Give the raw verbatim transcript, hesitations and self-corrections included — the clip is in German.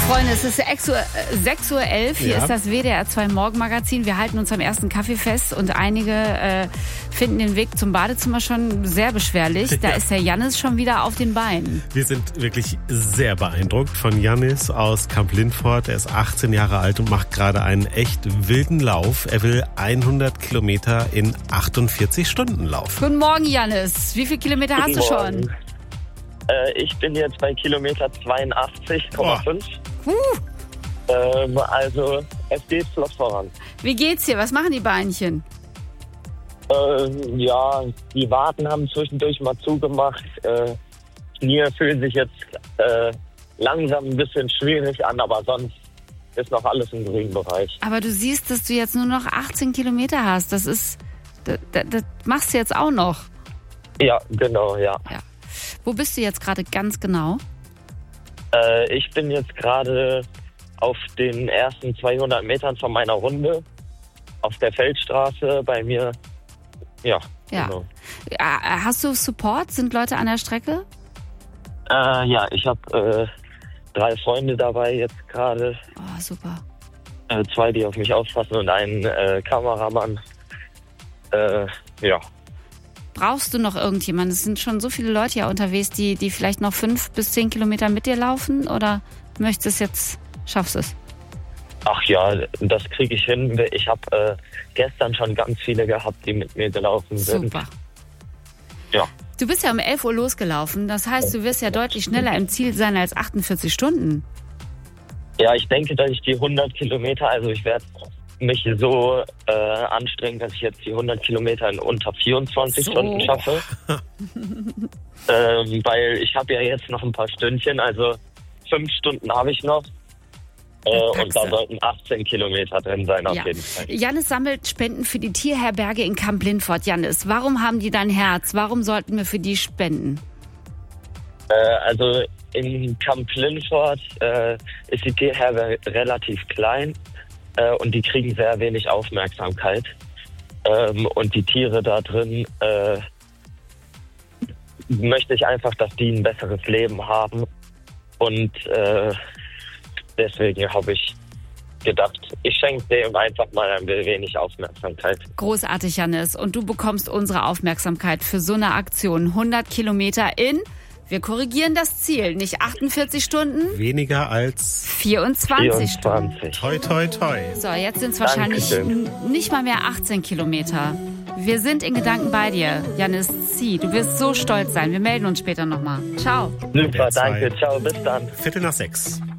Freunde, es ist sechs Uhr elf, hier ja. ist das W D R zwei Morgenmagazin. Wir halten uns am ersten Kaffee fest und einige äh, finden den Weg zum Badezimmer schon sehr beschwerlich. Da ja. ist der Jannis schon wieder auf den Beinen. Wir sind wirklich sehr beeindruckt von Jannis aus Kamp-Lintfort. Er ist achtzehn Jahre alt und macht gerade einen echt wilden Lauf. Er will hundert Kilometer in achtundvierzig Stunden laufen. Guten Morgen, Jannis. Wie viele Kilometer Guten hast du Morgen. schon? Äh, ich bin jetzt bei Kilometer zweiundachtzig Komma fünf. Huh. Ähm, also es geht flott voran. Wie geht's dir? Was machen die Beinchen? Ähm, ja, die Waden haben zwischendurch mal zugemacht. Äh, Knie fühlen sich jetzt äh, langsam ein bisschen schwierig an, aber sonst ist noch alles im grünen Bereich. Aber du siehst, dass du jetzt nur noch achtzehn Kilometer hast. Das ist, das, das machst du jetzt auch noch. Ja, genau, ja. ja. Wo bist du jetzt gerade ganz genau? Äh, ich bin jetzt gerade auf den ersten zweihundert Metern von meiner Runde auf der Feldstraße bei mir. Ja, ja. Genau. Hast du Support? Sind Leute an der Strecke? Äh, ja, ich habe äh, drei Freunde dabei jetzt gerade. Oh, super. Äh, zwei, die auf mich aufpassen und einen äh, Kameramann. Äh, ja. Brauchst du noch irgendjemanden? Es sind schon so viele Leute ja unterwegs, die, die vielleicht noch fünf bis zehn Kilometer mit dir laufen? Oder möchtest du es jetzt, schaffst du es? Ach ja, das kriege ich hin. Ich habe äh, gestern schon ganz viele gehabt, die mit mir gelaufen sind. Super. Ja. Du bist ja um elf Uhr losgelaufen. Das heißt, du wirst ja deutlich schneller im Ziel sein als achtundvierzig Stunden. Ja, ich denke, dass ich die hundert Kilometer, also ich werde mich so äh, anstrengen, dass ich jetzt die hundert Kilometer in unter vierundzwanzig so. Stunden schaffe. ähm, weil ich habe ja jetzt noch ein paar Stündchen, also fünf Stunden habe ich noch. Äh, und da sollten achtzehn Kilometer drin sein, auf ja. jeden Fall. Jannis sammelt Spenden für die Tierherberge in Kamp-Lintfort. Jannis, warum haben die dein Herz? Warum sollten wir für die spenden? Äh, also in Kamp-Lintfort äh, ist die Tierherberge relativ klein. Und die kriegen sehr wenig Aufmerksamkeit. Ähm, und die Tiere da drin äh, möchte ich einfach, dass die ein besseres Leben haben. Und äh, deswegen habe ich gedacht, ich schenke dem einfach mal ein wenig Aufmerksamkeit. Großartig, Jannis. Und du bekommst unsere Aufmerksamkeit für so eine Aktion. hundert Kilometer in... Wir korrigieren das Ziel. Nicht achtundvierzig Stunden. Weniger als vierundzwanzig, vierundzwanzig Stunden. Toi, toi, toi. So, jetzt sind es wahrscheinlich n- nicht mal mehr achtzehn Kilometer. Wir sind in Gedanken bei dir, Jannis Zieh. Du wirst so stolz sein. Wir melden uns später nochmal. Ciao. Super, danke. Ciao, bis dann. Viertel nach sechs.